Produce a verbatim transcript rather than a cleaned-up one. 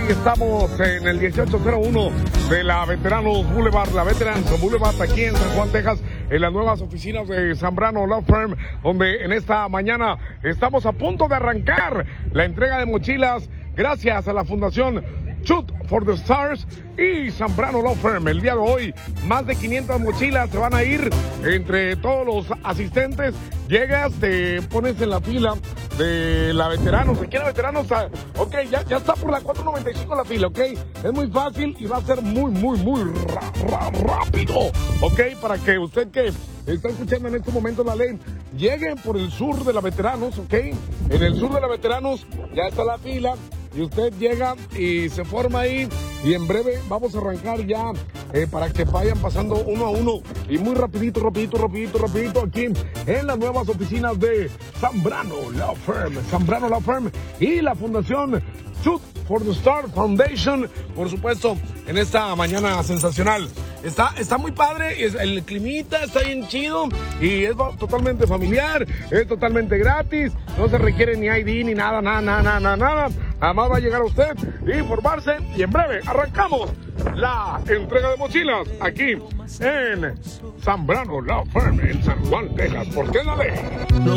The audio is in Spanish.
estamos en el dieciocho cero uno de la Veteranos Boulevard, la Veterans Boulevard, aquí en San Juan, Texas, en las nuevas oficinas de Zambrano Law Firm, donde en esta mañana estamos a punto de arrancar la entrega de mochilas gracias a la Fundación Shoot for the Stars y Zambrano Law Firm. El día de hoy, más de quinientas mochilas se van a ir entre todos los asistentes. Llegas, te pones en la fila de la Veteranos. Si quiere Veteranos, ok, ya, ya está por la cuatro noventa y cinco la fila, ok. Es muy fácil y va a ser muy, muy, muy ra, ra, rápido, ok, para que usted que está escuchando en este momento la ley, lleguen por el sur de la Veteranos, ok. En el sur de la Veteranos ya está la fila. Y usted llega y se forma ahí y en breve vamos a arrancar ya eh, para que vayan pasando uno a uno y muy rapidito, rapidito, rapidito, rapidito aquí en las nuevas oficinas de Zambrano Law Firm, Zambrano Law Firm y la Fundación Shoot for the Star Foundation, por supuesto, en esta mañana sensacional. Está, está muy padre, es, el climita está bien chido y es totalmente familiar, es totalmente gratis, no se requiere ni I D ni nada, nada, nada, nada, nada. Nada más va a llegar a usted y formarse y en breve arrancamos la entrega de mochilas aquí en Zambrano Law Firm en San Juan, Texas. ¿Por qué la ley?